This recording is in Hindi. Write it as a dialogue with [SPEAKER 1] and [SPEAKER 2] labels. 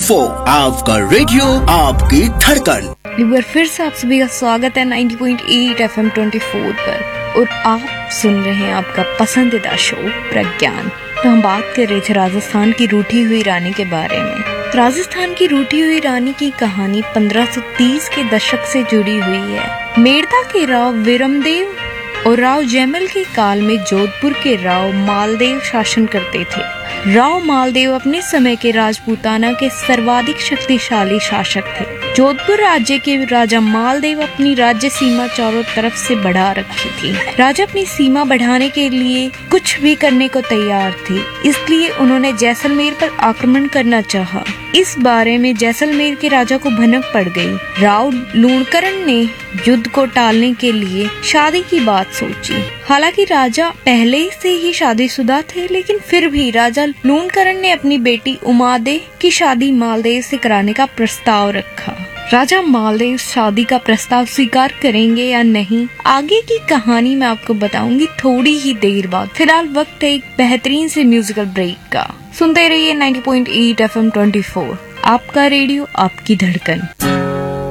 [SPEAKER 1] 24 आपका रेडियो आपकी धड़कन।
[SPEAKER 2] एक बार फिर से आप सभी का स्वागत है 90.8 FM 24 पर और आप सुन रहे हैं आपका पसंदीदा शो प्रज्ञान। तो हम बात कर रहे थे राजस्थान की रूठी हुई रानी के बारे में। राजस्थान की रूठी हुई रानी की कहानी 1530 के दशक से जुड़ी हुई है। मेड़ता के राव विरमदेव और राव जयमल के काल में जोधपुर के राव मालदेव शासन करते थे। राव मालदेव अपने समय के राजपूताना के सर्वाधिक शक्तिशाली शासक थे। जोधपुर राज्य के राजा मालदेव अपनी राज्य सीमा चारों तरफ से बढ़ा रखी थी। राजा अपनी सीमा बढ़ाने के लिए कुछ भी करने को तैयार थे, इसलिए उन्होंने जैसलमेर पर आक्रमण करना चाहा। इस बारे में जैसलमेर के राजा को भनक पड़ गई। राव लूणकरण ने युद्ध को टालने के लिए शादी की बात सोची। हालांकि राजा पहले से ही शादीशुदा थे, लेकिन फिर भी राजा लूणकरण ने अपनी बेटी उमादेह की शादी मालदेव से कराने का प्रस्ताव रखा। राजा मालदेव शादी का प्रस्ताव स्वीकार करेंगे या नहीं, आगे की कहानी मैं आपको बताऊंगी थोड़ी ही देर बाद। फिलहाल वक्त है एक बेहतरीन से म्यूजिकल ब्रेक का। सुनते रहिए 90.8 FM 24 आपका रेडियो आपकी धड़कन।